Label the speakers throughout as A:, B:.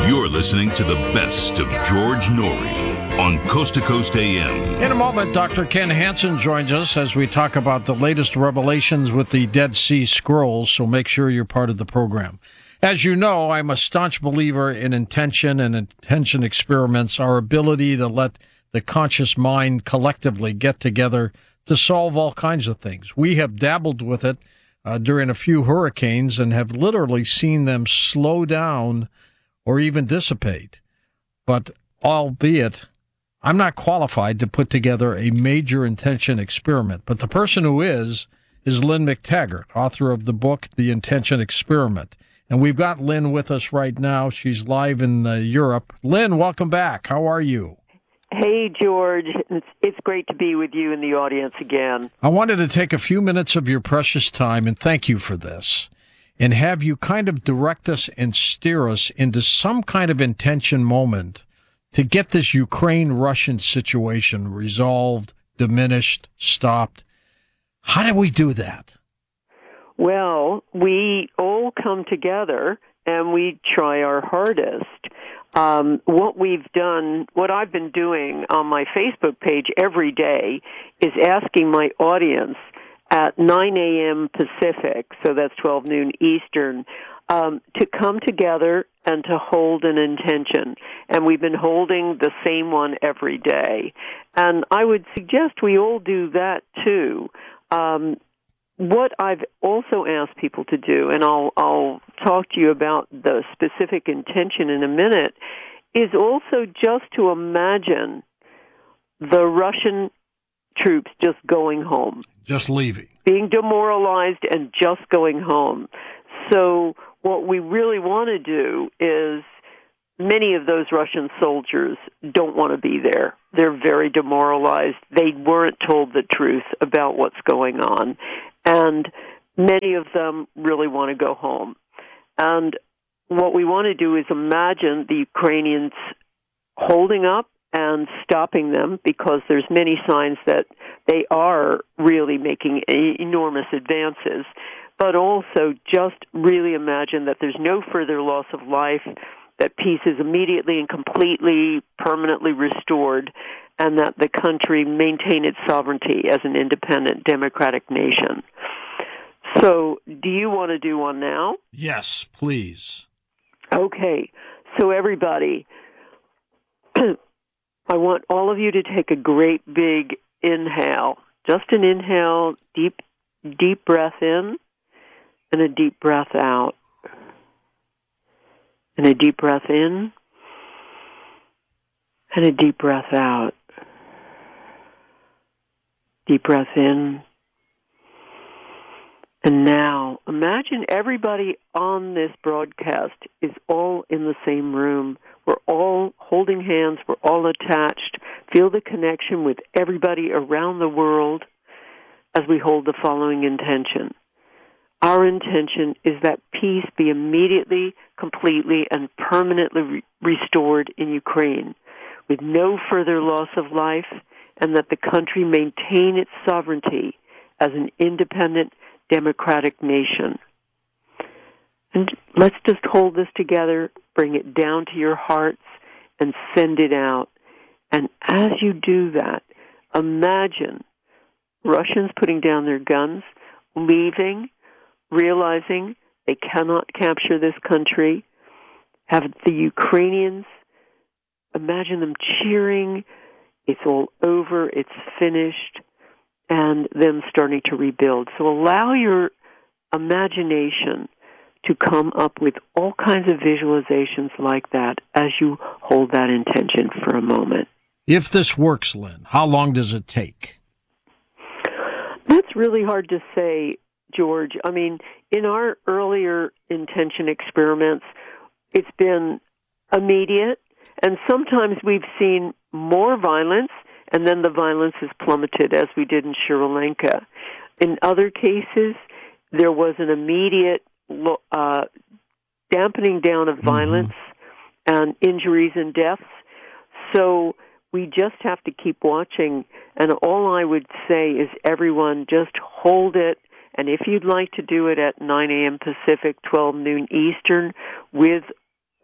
A: You're listening to the best of George Noory on Coast to Coast AM.
B: In a moment, Dr. Ken Hansen joins us as we talk about the latest revelations with the Dead Sea Scrolls, so make sure you're part of the program. As you know, I'm a staunch believer in intention and intention experiments, our ability to let the conscious mind collectively get together to solve all kinds of things. We have dabbled with it during a few hurricanes and have literally seen them slow down or even dissipate. But albeit, I'm not qualified to put together a major intention experiment. But the person who is Lynn McTaggart, author of the book, The Intention Experiment. And we've got Lynn with us right now. She's live in Europe. Lynn, welcome back. How are you?
C: Hey, George. It's great to be with you in the audience again.
B: I wanted to take a few minutes of your precious time, and thank you for this, and have you kind of direct us and steer us into some kind of intention moment to get this Ukraine-Russian situation resolved, diminished, stopped. How do we do that?
C: Well, we all come together and we try our hardest. What I've been doing on my Facebook page every day is asking my audience at 9 a.m. Pacific, so that's 12 noon Eastern, to come together and to hold an intention. And we've been holding the same one every day. And I would suggest we all do that too. What I've also asked people to do, and I'll talk to you about the specific intention in a minute, is also just to imagine the Russian troops just going home.
B: Just leaving.
C: Being demoralized and just going home. So what we really want to do is, many of those Russian soldiers don't want to be there. They're very demoralized. They weren't told the truth about what's going on. And many of them really want to go home. And what we want to do is imagine the Ukrainians holding up and stopping them, because there's many signs that they are really making enormous advances. But also just really imagine that there's no further loss of life, that peace is immediately and completely, permanently restored, and that the country maintain its sovereignty as an independent democratic nation. So, do you want to do one now?
B: Yes, please.
C: Okay. So, everybody, I want all of you to take a great big inhale. Just an inhale, deep breath in, and a deep breath out. And a deep breath in, and a deep breath out. Deep breath in. And now, imagine everybody on this broadcast is all in the same room. We're all holding hands. We're all attached. Feel the connection with everybody around the world as we hold the following intention. Our intention is that peace be immediately, completely, and permanently restored in Ukraine, with no further loss of life, and that the country maintain its sovereignty as an independent, democratic nation. And let's just hold this together, bring it down to your hearts, and send it out. And as you do that, imagine Russians putting down their guns, leaving, realizing they cannot capture this country, have the Ukrainians, imagine them cheering, it's all over, it's finished, and them starting to rebuild. So allow your imagination to come up with all kinds of visualizations like that as you hold that intention for a moment.
B: If this works, Lynn, how long does it take?
C: That's really hard to say, George. I mean, in our earlier intention experiments, it's been immediate, and sometimes we've seen more violence, and then the violence has plummeted, as we did in Sri Lanka. In other cases, there was an immediate dampening down of violence and injuries and deaths. So we just have to keep watching. And all I would say is, everyone, just hold it. And if you'd like to do it at 9 a.m. Pacific, 12 noon Eastern, with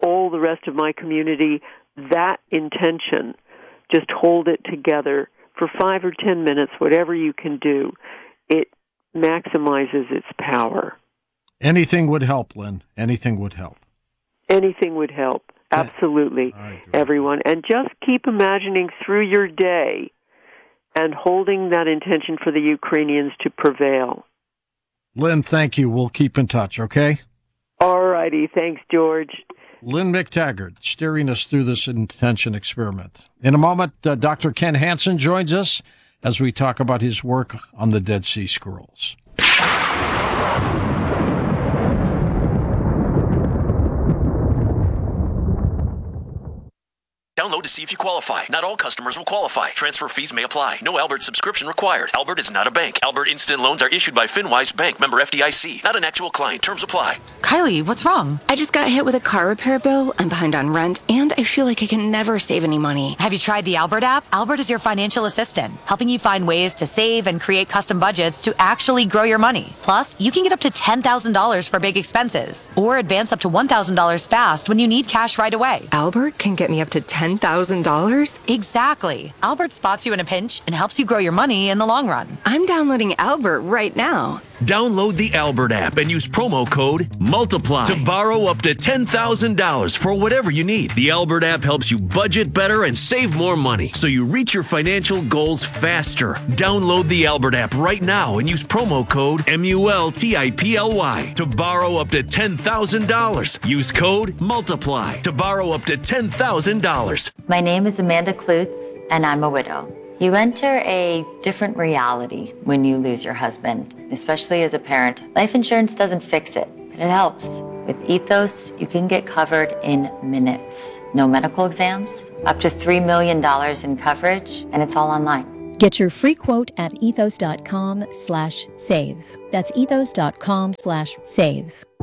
C: all the rest of my community that intention. Just hold it together for 5 or 10 minutes, whatever you can do. It maximizes its power.
B: Anything would help, Lynn. Anything would help.
C: Anything would help. Absolutely, everyone. And just keep imagining through your day and holding that intention for the Ukrainians to prevail.
B: Lynn, thank you. We'll keep in touch, okay?
C: All righty. Thanks, George.
B: Lynn McTaggart steering us through this intention experiment. In a moment, Dr. Ken Hansen joins us as we talk about his work on the Dead Sea Scrolls.
D: Download to see if you qualify. Not all customers will qualify. Transfer fees may apply. No Albert subscription required. Albert is not a bank. Albert Instant Loans are issued by FinWise Bank, member FDIC. Not an actual client. Terms apply.
E: Kylie, what's wrong?
F: I just got hit with a car repair bill. I'm behind on rent, and I feel like I can never save any money.
E: Have you tried the Albert app? Albert is your financial assistant, helping you find ways to save and create custom budgets to actually grow your money. Plus, you can get up to $10,000 for big expenses, or advance up to $1,000 fast when you need cash right away.
F: Albert can get me up to $10,000?
E: Exactly. Albert spots you in a pinch and helps you grow your money in the long run.
F: I'm downloading Albert right now.
D: Download the Albert app and use promo code MULTIPLY to borrow up to $10,000 for whatever you need. The Albert app helps you budget better and save more money so you reach your financial goals faster. Download the Albert app right now and use promo code MULTIPLY to borrow up to $10,000. Use code MULTIPLY to borrow up to $10,000.
G: My name is Amanda Klutz, and I'm a widow. You enter a different reality when you lose your husband, especially as a parent. Life insurance doesn't fix it, but it helps. With Ethos, you can get covered in minutes. No medical exams, up to $3 million in coverage, and it's all online.
H: Get your free quote at ethos.com/save. That's ethos.com/save.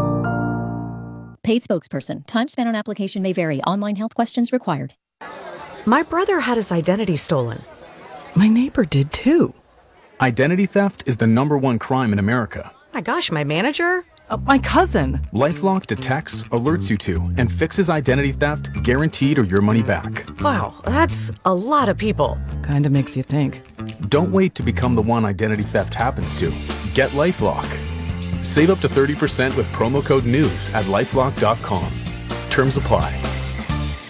H: Paid spokesperson. Time spent on application may vary. Online health questions required.
I: My brother had his identity stolen. My neighbor did too.
J: Identity theft is the #1 crime in America.
I: My gosh, my manager? My cousin.
J: LifeLock detects, alerts you to, and fixes identity theft guaranteed or your money back.
I: Wow, that's a lot of people. Kinda makes you think.
J: Don't wait to become the one identity theft happens to. Get LifeLock. Save up to 30% with promo code NEWS at LifeLock.com. Terms apply.